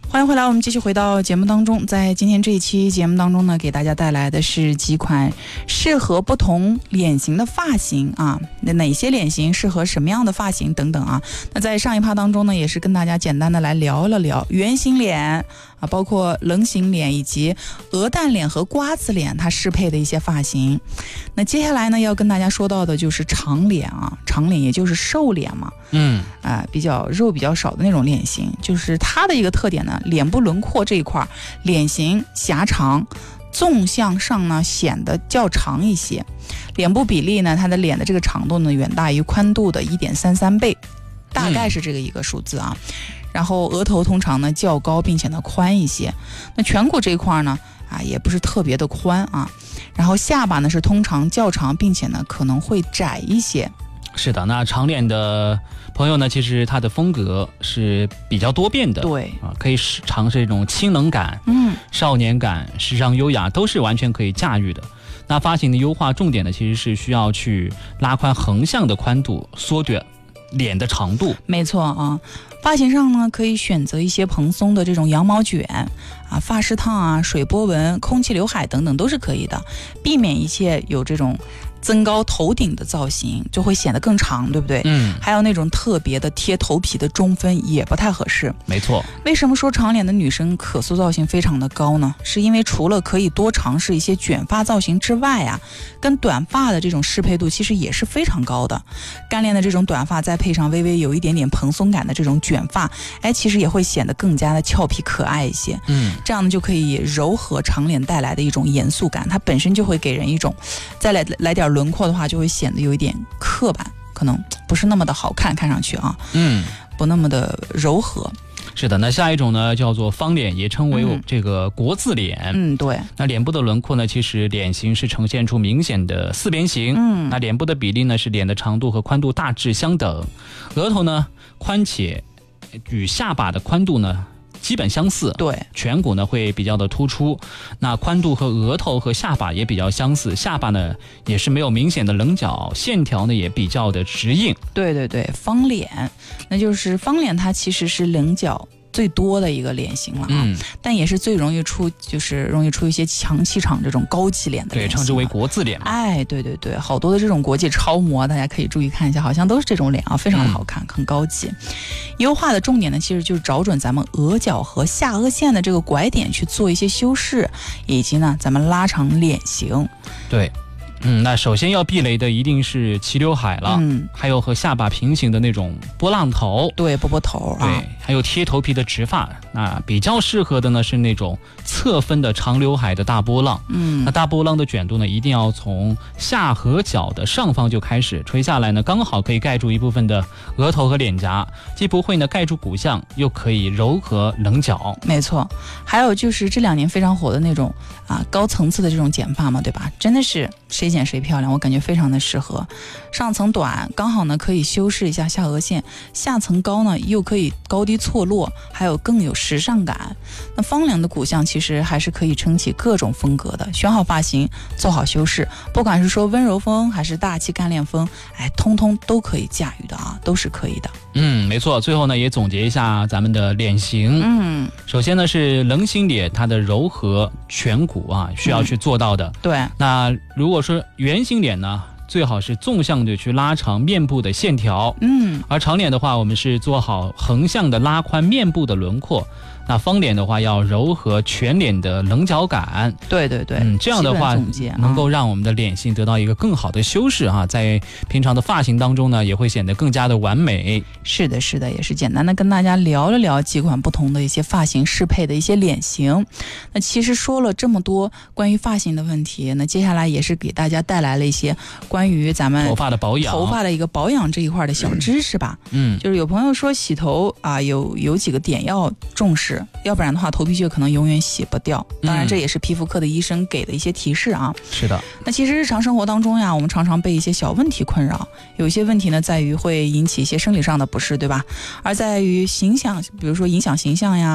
欢迎回来，我们继续回到节目当中。在今天这一期节目当中呢，给大家带来的是几款适合不同脸型的发型啊，哪些脸型适合什么样的发型等等啊。那在上一趴当中呢，也是跟大家简单的来聊了聊圆形脸啊，包括棱形脸以及鹅蛋脸和瓜子脸它适配的一些发型。那接下来呢，要跟大家说到的就是长脸啊，长脸也就是瘦脸嘛，比较肉比较少的那种脸型，就是它的一个特点呢，脸部轮廓这一块脸型狭长，纵向上呢显得较长一些，脸部比例呢，它的脸的这个长度呢远大于宽度的 1.33 倍，大概是这个一个数字啊。然后额头通常呢较高并且呢宽一些，那颧骨这一块呢也不是特别的宽啊，然后下巴呢是通常较长并且呢可能会窄一些。 是的，那长脸的朋友呢，其实他的风格是比较多变的， 对啊，可以尝试这种清冷感、少年感、时尚优雅，都是完全可以驾驭的。那发型的优化重点呢，其实是需要去拉宽横向的宽度，缩短脸的长度。 没错啊，发型上呢可以选择一些蓬松的这种羊毛卷啊、发饰烫啊、水波纹、空气刘海等等都是可以的，避免一切有这种增高头顶的造型，就会显得更长，对不对？还有那种特别的贴头皮的中分也不太合适。 没错。 为什么说长脸的女生可塑造性非常的高呢？是因为除了可以多尝试一些卷发造型之外啊，跟短发的这种适配度其实也是非常高的。干练的这种短发再配上微微有一点点蓬松感的这种卷发，其实也会显得更加的俏皮可爱一些。这样呢就可以柔和长脸带来的一种严肃感，它本身就会给人一种再来点轮廓的话，就会显得有一点刻板，可能不是那么的好看，看上去啊，不那么的柔和。 是的，那下一种呢叫做方脸，也称为这个国字脸。 对。 那脸部的轮廓呢，其实脸型是呈现出明显的四边形。那脸部的比例呢是脸的长度和宽度大致相等，额头呢宽且与下巴的宽度呢基本相似， 对， 颧骨呢会比较的突出，那宽度和额头和下巴也比较相似，下巴呢也是没有明显的棱角，线条呢也比较的直硬。 对，方脸，那就是方脸，它其实是棱角最多的一个脸型了啊，但也是最容易出一些强气场这种高级脸的脸型， 对，称之为国字脸嘛。 对，好多的这种国际超模，大家可以注意看一下，好像都是这种脸啊，非常的好看，很高级。优化的重点呢，其实就是找准咱们额角和下颚线的这个拐点去做一些修饰，以及呢咱们拉长脸型。 对。那首先要避雷的一定是齐刘海了，还有和下巴平行的那种波浪头， 对，波波头啊， 对，还有贴头皮的直发。那比较适合的呢是那种侧分的长刘海的大波浪。那大波浪的卷度呢，一定要从下颌角的上方就开始垂下来呢，刚好可以盖住一部分的额头和脸颊，既不会呢盖住骨相，又可以柔和棱角。 没错。还有就是这2年非常火的那种高层次的这种剪发嘛，对吧？真的是谁剪谁漂亮，我感觉非常的适合。上层短刚好呢可以修饰一下下颚线，下层高呢又可以高低错落，还有更有时尚感。那方脸的骨相其实还是可以撑起各种风格的，选好发型，做好修饰，不管是说温柔风还是大气干练风，通通都可以驾驭的啊，都是可以的。 没错。最后呢也总结一下咱们的脸型。首先呢是棱形脸，它的柔和颧骨需要去做到的。 对。 那如果说圆形脸呢，最好是纵向的去拉长面部的线条。而长脸的话，我们是做好横向的拉宽面部的轮廓。那方脸的话，要柔和全脸的棱角感。 对， 这样的话能够让我们的脸型得到一个更好的修饰在平常的发型当中呢，也会显得更加的完美。 是的，也是简单的跟大家聊了聊几款不同的一些发型适配的一些脸型。那其实说了这么多关于发型的问题，那接下来也是给大家带来了一些关于咱们头发的保养， 头发的一个保养这一块的小知识吧。就是有朋友说洗头有几个点要重视，要不然的话头皮屑可能永远洗不掉。当然这也是皮肤科的医生给的一些提示啊。 是的。 那其实日常生活当中呀，我们常常被一些小问题困扰，有一些问题呢在于会引起一些生理上的不适，对吧？而在于比如说影响形象呀，